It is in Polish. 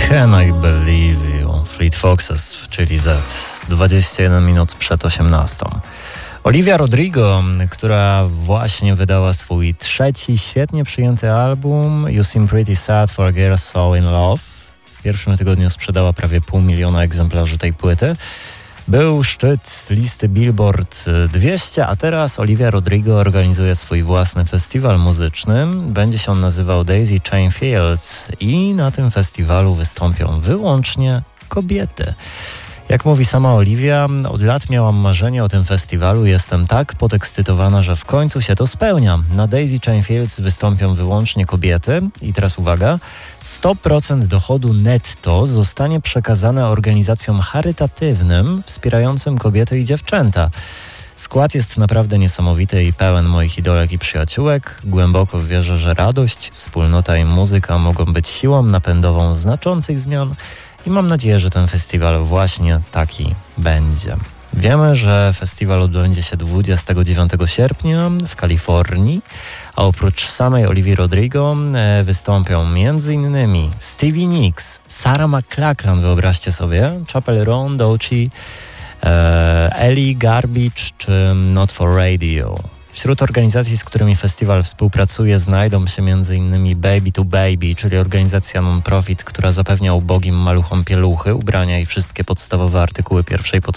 Can I Believe You? Fleet Foxes, czyli Z, 21 minut przed 18. Olivia Rodrigo, która właśnie wydała swój trzeci, świetnie przyjęty album You Seem Pretty Sad for a Girl So In Love. W pierwszym tygodniu sprzedała prawie 500 000 egzemplarzy tej płyty. Był szczyt listy Billboard 200, a teraz Olivia Rodrigo organizuje swój własny festiwal muzyczny. Będzie się on nazywał Daisy Chain Fields i na tym festiwalu wystąpią wyłącznie kobiety. Jak mówi sama Olivia, od lat miałam marzenie o tym festiwalu. Jestem tak podekscytowana, że w końcu się to spełnia. Na Daisy Chain Fields wystąpią wyłącznie kobiety. I teraz uwaga, 100% dochodu netto zostanie przekazane organizacjom charytatywnym wspierającym kobiety i dziewczęta. Skład jest naprawdę niesamowity i pełen moich idolek i przyjaciółek. Głęboko wierzę, że radość, wspólnota i muzyka mogą być siłą napędową znaczących zmian. I mam nadzieję, że ten festiwal właśnie taki będzie. Wiemy, że festiwal odbędzie się 29 sierpnia w Kalifornii, a oprócz samej Olivii Rodrigo wystąpią m.in. Stevie Nicks, Sarah McLachlan, wyobraźcie sobie, Chappell Roan, Doechii, Ellie Garbage czy Not For Radio. Wśród organizacji, z którymi festiwal współpracuje, znajdą się m.in. Baby to Baby, czyli organizacja non-profit, która zapewnia ubogim maluchom pieluchy, ubrania i wszystkie podstawowe artykuły pierwszej potrzeby.